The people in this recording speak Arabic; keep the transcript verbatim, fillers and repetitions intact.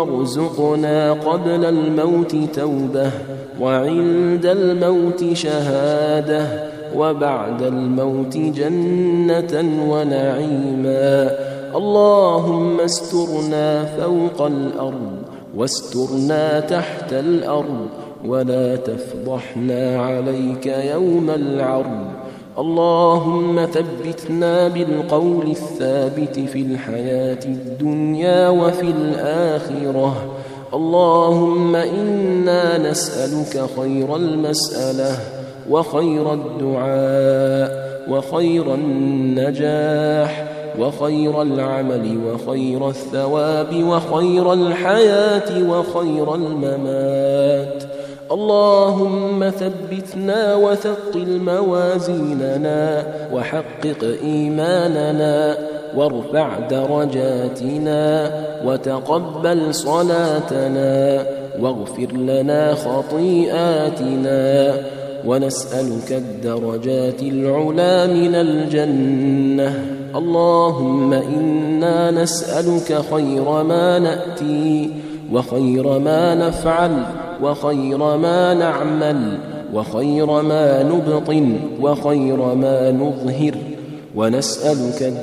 وارزقنا قبل الموت توبة وعند الموت شهادة وبعد الموت جنة ونعيما. اللهم استرنا فوق الأرض واسترنا تحت الأرض ولا تفضحنا عليك يوم العرض. اللهم ثبتنا بالقول الثابت في الحياة الدنيا وفي الآخرة. اللهم إنا نسألك خير المسألة وخير الدعاء وخير النجاح وخير العمل وخير الثواب وخير الحياة وخير الممات. اللهم ثبتنا وثقل موازيننا وحقق إيماننا وارفع درجاتنا وتقبل صلاتنا واغفر لنا خطيئاتنا، ونسألك الدرجات العلى من الجنة. اللهم إنا نسألك خير ما نأتي وخير ما نفعل وخير ما نعمل وخير ما نبطن وخير ما نظهر، ونسألك